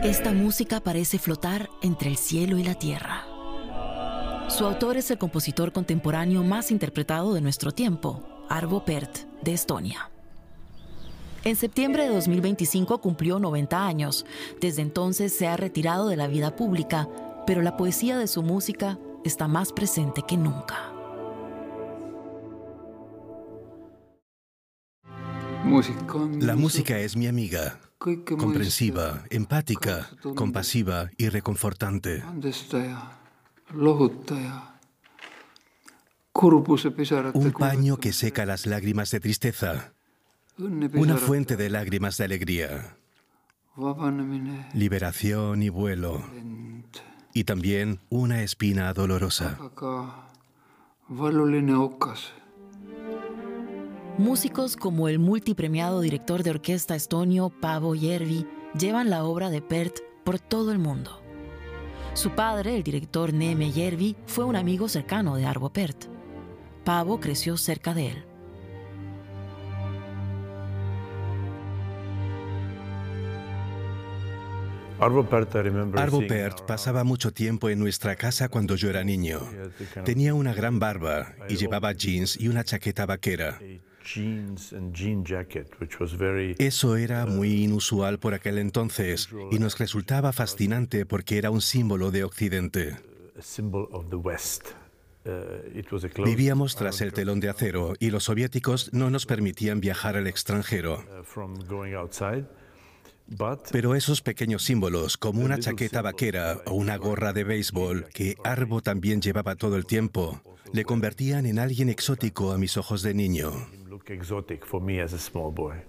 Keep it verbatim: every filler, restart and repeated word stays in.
Esta música parece flotar entre el cielo y la tierra. Su autor es el compositor contemporáneo más interpretado de nuestro tiempo, Arvo Pärt, de Estonia. En septiembre de dos mil veinticinco cumplió noventa años. Desde entonces se ha retirado de la vida pública, pero la poesía de su música está más presente que nunca. La música es mi amiga, comprensiva, empática, compasiva y reconfortante. Un paño que seca las lágrimas de tristeza, una fuente de lágrimas de alegría, liberación y vuelo, y también una espina dolorosa. Músicos como el multipremiado director de orquesta estonio Paavo Järvi llevan la obra de Pärt por todo el mundo. Su padre, el director Neeme Järvi, fue un amigo cercano de Arvo Pärt. Paavo creció cerca de él. Arvo Pärt pasaba mucho tiempo en nuestra casa cuando yo era niño. Tenía una gran barba y llevaba jeans y una chaqueta vaquera. Eso era muy inusual por aquel entonces y nos resultaba fascinante porque era un símbolo de Occidente. Vivíamos tras el telón de acero y los soviéticos no nos permitían viajar al extranjero. Pero esos pequeños símbolos, como una chaqueta vaquera o una gorra de béisbol, que Arvo también llevaba todo el tiempo, le convertían en alguien exótico a mis ojos de niño.